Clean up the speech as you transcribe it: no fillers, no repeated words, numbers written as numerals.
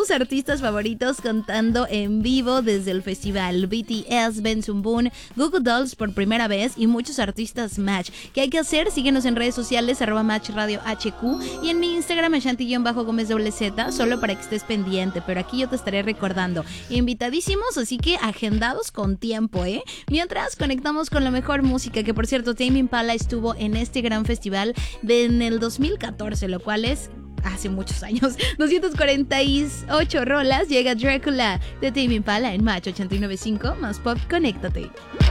tus artistas favoritos cantando en vivo desde el festival. BTS, Benson Boone, Google Dolls por primera vez y muchos artistas Match. ¿Qué hay que hacer? Síguenos en redes sociales @Match Radio HQ y en mi Instagram Ashanti_Gómez WZ, solo para que estés pendiente, pero aquí yo te estaré recordando. Invitadísimos, así que agendados con tiempo, ¿eh? Mientras conectamos con la mejor música, que por cierto Tame Impala estuvo en este gran festival en el 2014, lo cual es hace muchos años. 248 rolas. Llega Drácula de Tame Impala en Match 89.5 más pop. Conéctate.